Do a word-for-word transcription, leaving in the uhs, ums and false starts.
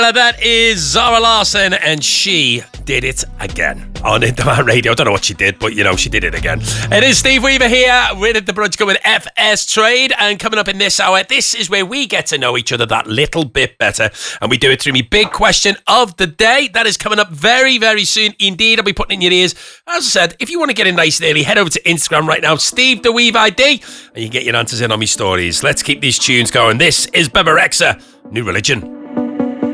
That is Zara Larsson, and she did it again on Internet Radio. I don't know what she did, but you know, she did it again. It is Steve Weaver here with The Brunch with F S Trade, and coming up in this hour, this is where we get to know each other that little bit better, and we do it through my big question of the day. That is coming up very, very soon indeed. I'll be putting in your ears. As I said, if you want to get in nice and early, head over to Instagram right now, Steve the Weave I D, and you can get your answers in on my stories. Let's keep these tunes going. This is Bebe Rexha, New Religion.